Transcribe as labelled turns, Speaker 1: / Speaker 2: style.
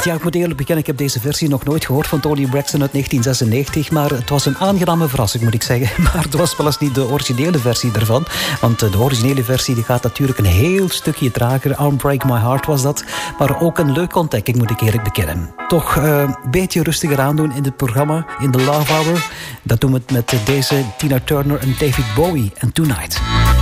Speaker 1: Tonight. Ja, ik moet eerlijk bekennen, ik heb deze versie nog nooit gehoord van Toni Braxton uit 1996. Maar het was een aangename verrassing, moet ik zeggen. Maar het was wel eens niet de originele versie ervan. Want de originele versie die gaat natuurlijk een heel stukje trager. Arm Break My Heart was dat. Maar ook een leuke ontdekking, moet ik eerlijk bekennen. Toch een beetje rustiger aandoen in het programma, in de Love Hour. Dat doen we met deze Tina Turner en David Bowie en Tonight.